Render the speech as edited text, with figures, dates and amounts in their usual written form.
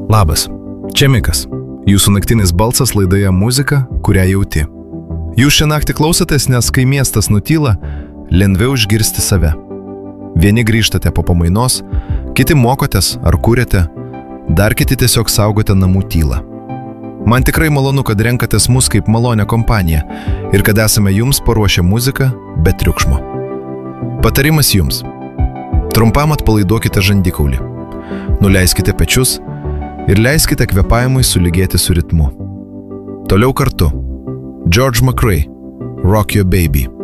Labas, čia Mikas. Jūsų naktinis balsas laidoje muzika, kurią jauti. Jūs šią naktį klausotės, nes kai miestas nutyla, lengviau išgirsti save. Vieni grįžtate po pamainos, kiti mokotės ar kūrėte, dar kiti tiesiog saugote namų tylą. Man tikrai malonu, kad renkatės mus kaip malonę kompaniją ir kad esame jums paruošę muziką be triukšmo. Patarimas jums. Trumpam atpalaiduokite žandikaulį. Nuleiskite pečius ir leiskite kvėpavimui suligėti su ritmu. Toliau kartu. George McRae, Rock Your Baby.